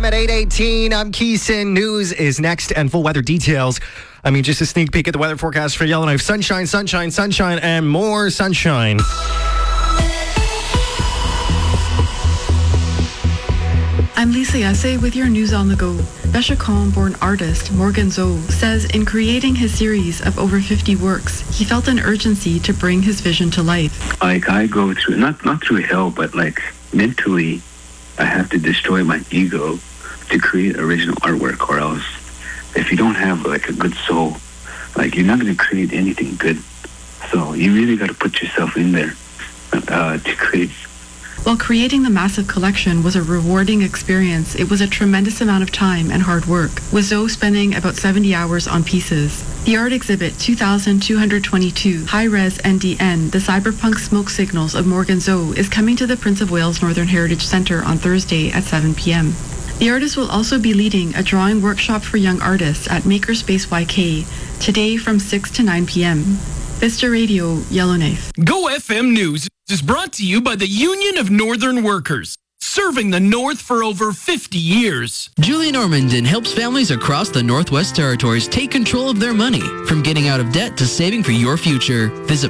at 8:18. I'm Keeson. News is next and full weather details. Just a sneak peek at the weather forecast for Yellowknife. Sunshine, sunshine, sunshine, and more sunshine. I'm Lisa Yase with your news on the go. Bechucon-born artist Morgan Zoe says in creating his series of over 50 works, he felt an urgency to bring his vision to life. I go through, not through hell, but mentally, I have to destroy my ego to create original artwork, or else if you don't have a good soul, you're not going to create anything good. So you really got to put yourself in there to create. While creating the massive collection was a rewarding experience, it was a tremendous amount of time and hard work, with Zoe spending about 70 hours on pieces. The art exhibit 2222 High-Res NDN, the cyberpunk smoke signals of Morgan Zoe, is coming to the Prince of Wales Northern Heritage Centre on Thursday at 7 p.m. The artist will also be leading a drawing workshop for young artists at Makerspace YK today from 6 to 9 p.m. Vista Radio, Yellowknife. Go FM News is brought to you by the Union of Northern Workers, serving the North for over 50 years. Julie Normandin helps families across the Northwest Territories take control of their money, from getting out of debt to saving for your future. Visit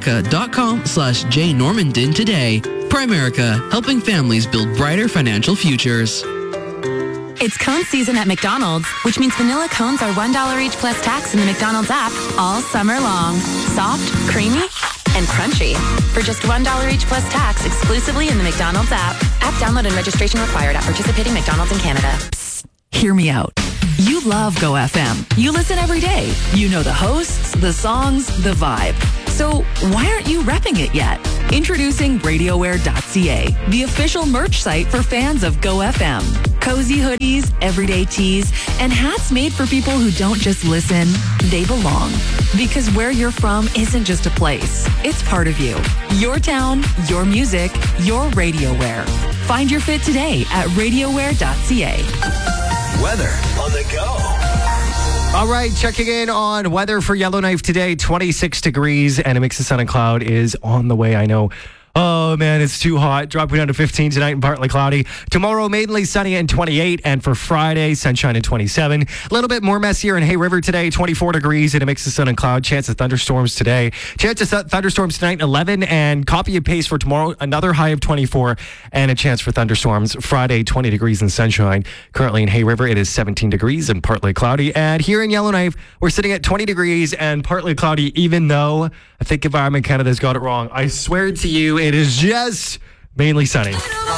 Primerica.com/JNormandin today. Primerica, helping families build brighter financial futures. It's cone season at McDonald's, which means vanilla cones are $1 each plus tax in the McDonald's app all summer long. Soft, creamy, and crunchy. For just $1 each plus tax exclusively in the McDonald's app. App download and registration required at participating McDonald's in Canada. Psst, hear me out. You love Go FM. You listen every day. You know the hosts, the songs, the vibe. So why aren't you repping it yet? Introducing RadioWare.ca, the official merch site for fans of Go FM. Cozy hoodies, everyday tees, and hats made for people who don't just listen, they belong. Because where you're from isn't just a place, it's part of you. Your town, your music, your RadioWare. Find your fit today at RadioWare.ca. Weather on the go. All right, checking in on weather for Yellowknife today. 26 degrees and a mix of sun and cloud is on the way, I know. Oh, man, it's too hot. Dropping down to 15 tonight and partly cloudy. Tomorrow, mainly sunny and 28. And for Friday, sunshine and 27. A little bit more messier in Hay River today. 24 degrees and a mix of sun and cloud. Chance of thunderstorms today. Chance of thunderstorms tonight, 11. And copy and paste for tomorrow, another high of 24. And a chance for thunderstorms. Friday, 20 degrees and sunshine. Currently in Hay River, it is 17 degrees and partly cloudy. And here in Yellowknife, we're sitting at 20 degrees and partly cloudy, even though I think Environment Canada's got it wrong. I swear to you, it is just mainly sunny.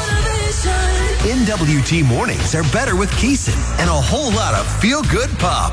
NWT mornings are better with Keeson and a whole lot of feel-good pop.